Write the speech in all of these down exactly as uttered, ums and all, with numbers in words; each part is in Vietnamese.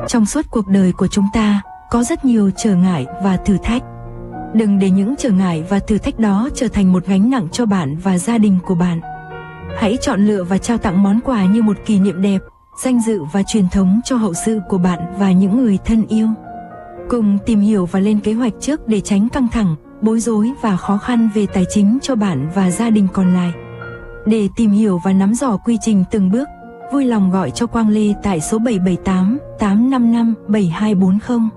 Trong suốt cuộc đời của chúng ta, có rất nhiều trở ngại và thử thách. Đừng để những trở ngại và thử thách đó trở thành một gánh nặng cho bạn và gia đình của bạn. Hãy chọn lựa và trao tặng món quà như một kỷ niệm đẹp, danh dự và truyền thống cho hậu sự của bạn và những người thân yêu. Cùng tìm hiểu và lên kế hoạch trước để tránh căng thẳng, bối rối và khó khăn về tài chính cho bạn và gia đình còn lại. Để tìm hiểu và nắm rõ quy trình từng bước, vui lòng gọi cho Quang Lê tại số bảy bảy tám, tám năm năm, bảy hai bốn không.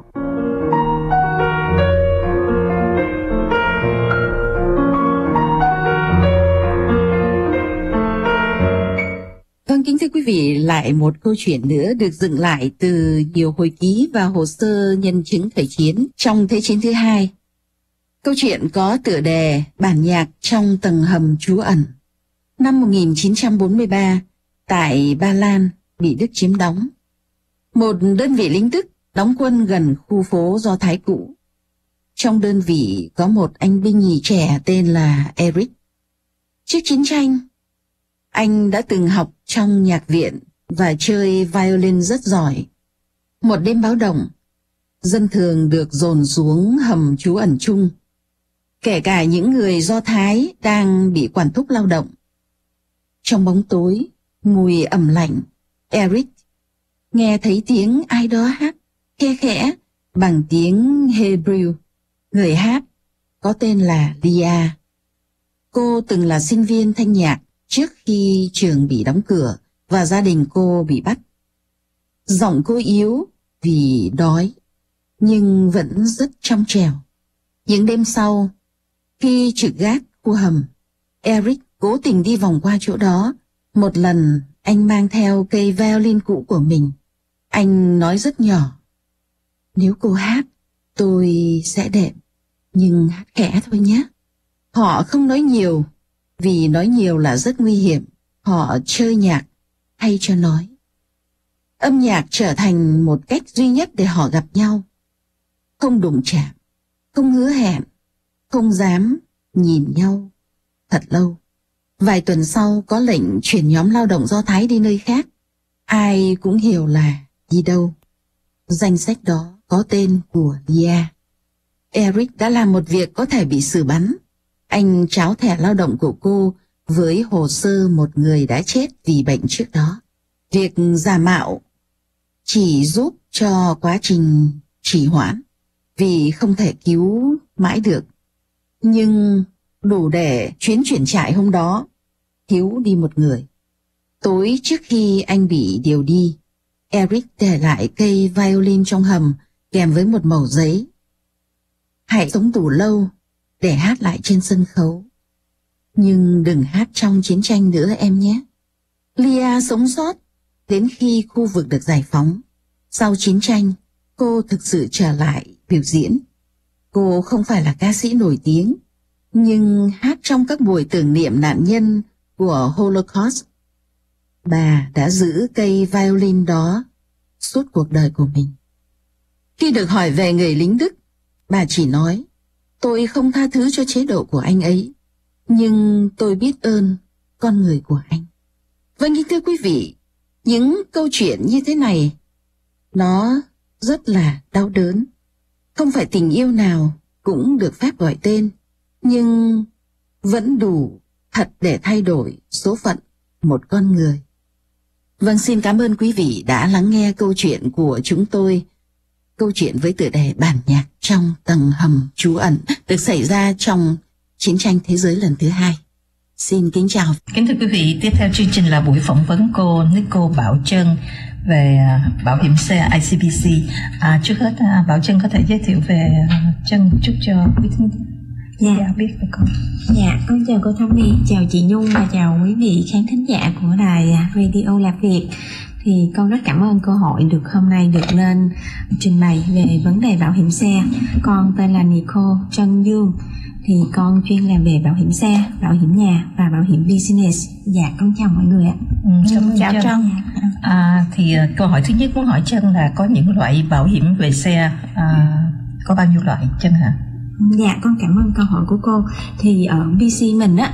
Vâng, kính thưa quý vị, lại một câu chuyện nữa được dựng lại từ nhiều hồi ký và hồ sơ nhân chứng thời chiến trong Thế chiến thứ hai. Câu chuyện có tựa đề Bản nhạc trong tầng hầm trú ẩn. Năm một nghìn chín trăm bốn mươi ba, tại Ba Lan bị Đức chiếm đóng. Một đơn vị lính Đức đóng quân gần khu phố Do Thái cũ. Trong đơn vị có một anh binh nhì trẻ tên là Eric. Trước chiến tranh, anh đã từng học trong nhạc viện và chơi violin rất giỏi. Một đêm báo động, dân thường được dồn xuống hầm trú ẩn chung, kể cả những người Do Thái đang bị quản thúc lao động. Trong bóng tối, mùi ẩm lạnh, Eric nghe thấy tiếng ai đó hát khe khẽ bằng tiếng Hebrew. Người hát có tên là Lia. Cô từng là sinh viên thanh nhạc trước khi trường bị đóng cửa và gia đình cô bị bắt. Giọng cô yếu vì đói, nhưng vẫn rất trong trẻo. Những đêm sau, khi trực gác khu hầm, Eric cố tình đi vòng qua chỗ đó. Một lần, anh mang theo cây violin cũ của mình. Anh nói rất nhỏ: "Nếu cô hát, tôi sẽ đệm, nhưng hát khẽ thôi nhé." Họ không nói nhiều, vì nói nhiều là rất nguy hiểm. Họ chơi nhạc hay cho nói. Âm nhạc trở thành một cách duy nhất để họ gặp nhau. Không đụng chạm, không hứa hẹn, không dám nhìn nhau thật lâu. Vài tuần sau có lệnh chuyển nhóm lao động Do Thái đi nơi khác. Ai cũng hiểu là đi đâu. Danh sách đó có tên của Lia. Eric đã làm một việc có thể bị xử bắn. Anh tráo thẻ lao động của cô với hồ sơ một người đã chết vì bệnh trước đó. Việc giả mạo chỉ giúp cho quá trình trì hoãn, vì không thể cứu mãi được. Nhưng đủ để chuyến chuyển trại hôm đó thiếu đi một người. Tối trước khi anh bị điều đi, Eric để lại cây violin trong hầm kèm với một mẩu giấy: "Hãy sống đủ lâu để hát lại trên sân khấu, nhưng đừng hát trong chiến tranh nữa em nhé." Lia sống sót đến khi khu vực được giải phóng. Sau chiến tranh, cô thực sự trở lại biểu diễn. Cô không phải là ca sĩ nổi tiếng, nhưng hát trong các buổi tưởng niệm nạn nhân của Holocaust. Bà đã giữ cây violin đó suốt cuộc đời của mình. Khi được hỏi về người lính Đức, bà chỉ nói: "Tôi không tha thứ cho chế độ của anh ấy, nhưng tôi biết ơn con người của anh." Vâng, thưa quý vị, những câu chuyện như thế này nó rất là đau đớn. Không phải tình yêu nào cũng được phép gọi tên, nhưng vẫn đủ thật để thay đổi số phận một con người. Vâng, xin cảm ơn quý vị đã lắng nghe câu chuyện của chúng tôi. Câu chuyện với tựa đề Bản nhạc trong tầng hầm trú ẩn được xảy ra trong chiến tranh thế giới lần thứ hai. Xin kính chào. Kính thưa quý vị, tiếp theo chương trình là buổi phỏng vấn cô Nicole Bảo Trân về bảo hiểm xe i xê bê xê. À, trước hết Bảo Trân có thể giới thiệu về Trân một chút cho quý thính giả dạ. biết về con. Dạ, con chào cô Thông My, chào chị Nhung và chào quý vị khán thính giả của đài Radio Lạc Việt. Thì con rất cảm ơn cơ hội được hôm nay được lên trình bày về vấn đề bảo hiểm xe. Con tên là Nicole Trân Dương. Thì con chuyên làm về bảo hiểm xe, bảo hiểm nhà và bảo hiểm business. Dạ, con chào mọi người ạ. Ừ, chào Trân. À, thì uh, câu hỏi thứ nhất muốn hỏi Trân là có những loại bảo hiểm về xe uh, có bao nhiêu loại Trân hả? Dạ, con cảm ơn câu hỏi của cô. Thì ở bê xê mình á